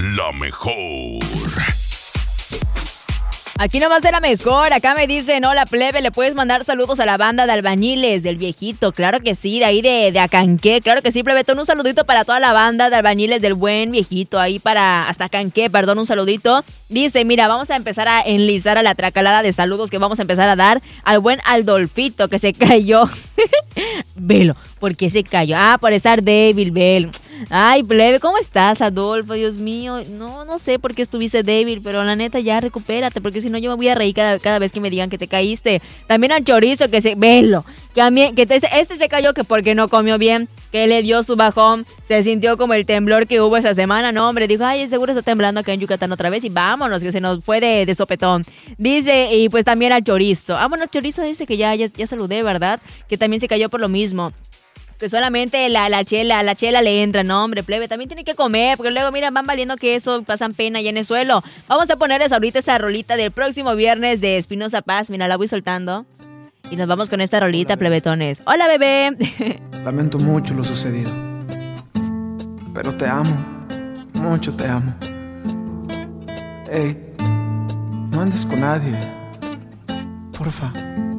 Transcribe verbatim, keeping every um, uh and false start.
La mejor. Aquí nomás era mejor, acá me dicen, hola plebe, ¿le puedes mandar saludos a la banda de albañiles del viejito? Claro que sí, de ahí de, de Acanqué, claro que sí, plebetón, un saludito para toda la banda de albañiles del buen viejito, ahí para hasta Acanqué, perdón, un saludito. Dice, mira, vamos a empezar a enlizar a la tracalada de saludos que vamos a empezar a dar al buen Aldolfito que se cayó. Velo, ¿por qué se cayó? Ah, por estar débil, Bel. Ay, plebe, ¿cómo estás, Adolfo? Dios mío, no, no sé por qué estuviste débil, pero la neta ya recupérate, porque si no yo me voy a reír cada, cada vez que me digan que te caíste. También al chorizo que se, velo, que a mí, que te, este se cayó que porque no comió bien, que le dio su bajón, se sintió como el temblor que hubo esa semana, no hombre, dijo, ay, seguro está temblando acá en Yucatán otra vez y vámonos, que se nos fue de, de sopetón. Dice, y pues también al chorizo, ah, bueno, el chorizo ese que ya, ya, ya saludé, ¿verdad? Que también se cayó por lo mismo. Que solamente la, la chela, la chela le entra, no hombre, plebe, también tiene que comer, porque luego, mira, van valiendo queso, pasan pena allá en el suelo. Vamos a ponerles ahorita esta rolita del próximo viernes de Espinosa Paz, mira, la voy soltando. Y nos vamos con esta rolita, hola, plebetones. ¡Hola, bebé! Lamento mucho lo sucedido, pero te amo, mucho te amo. Ey, no andes con nadie, porfa.